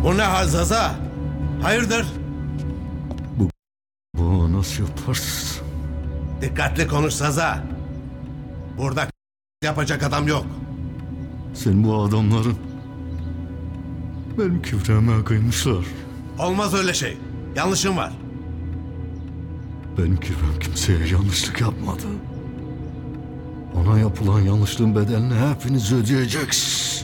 Bu ne hal Zaza? Hayırdır? Bu nasıl yaparsın? Dikkatli konuş Zaza. Burada yapacak adam yok. Sen bu adamların benim kübreme kıymışlar. Olmaz öyle şey. Yanlışın var. Benim kübrem kimseye yanlışlık yapmadı. Ona yapılan yanlışlığın bedelini hepiniz ödeyeceksiniz.